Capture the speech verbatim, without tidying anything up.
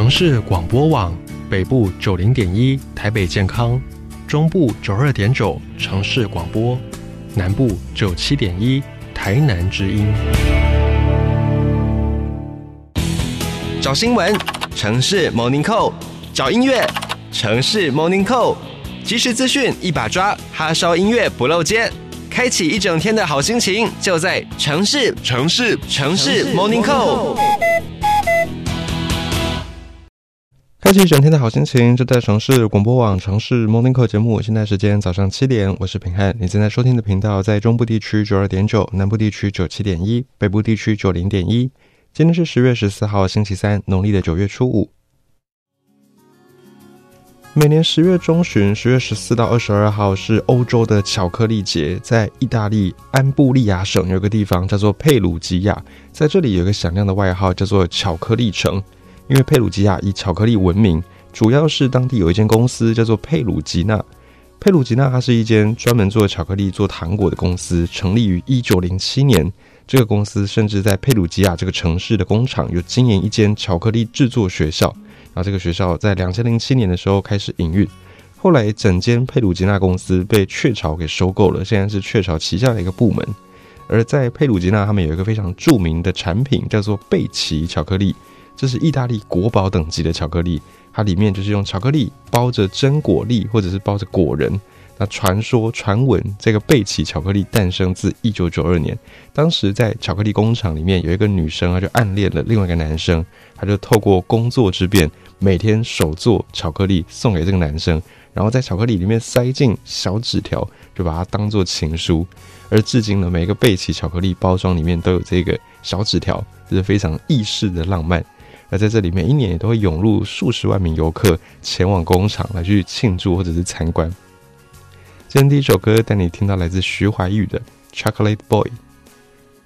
城市广播网，北部九零点一台北健康，中部九二点九城市广播，南部九七点一台南之音。 找新闻，城市 Morning Call； 找音乐，城市 Morning Call。即时资讯一把抓，哈烧音乐不漏接，开启一整天的好心情，就在城市城市城市 Morning Call。 开启一整天的好心情，就在城市广播网城市 Morning Call 节目。现在时间早上七点，我是平汉。你正在收听的频道在中部地区九二点九，南部地区九七点一，北部地区九零点一。今天是十月十四号，星期三，农历的九月初五。每年十月中旬，十月十四到二十二号是欧洲的巧克力节，在意大利安布利亚省有个地方叫做佩鲁吉亚，在这里有一个响亮的外号叫做巧克力城。因为佩鲁吉亚以巧克力闻名，主要是当地有一间公司叫做佩鲁吉纳。佩鲁吉纳它是一间专门做巧克力做糖果的公司，成立于一九零七年。这个公司甚至在佩鲁吉亚这个城市的工厂有经营一间巧克力制作学校，然后这个学校在二零零七年的时候开始营运。后来整间佩鲁吉纳公司被雀巢给收购了，现在是雀巢旗下的一个部门。而在佩鲁吉纳他们有一个非常著名的产品叫做贝奇巧克力，这是意大利国宝等级的巧克力，它里面就是用巧克力包着真果粒或者是包着果仁。那传说传闻这个贝奇巧克力诞生自一九九二年，当时在巧克力工厂里面有一个女生，她就暗恋了另外一个男生，她就透过工作之便每天手做巧克力送给这个男生，然后在巧克力里面塞进小纸条，就把它当作情书。而至今呢，每一个贝奇巧克力包装里面都有这个小纸条，这是非常意式的浪漫。而在这里每一年也都会涌入数十万名游客前往工厂来去庆祝或者是参观。今天第一首歌带你听到来自徐怀钰的 Chocolate Boy。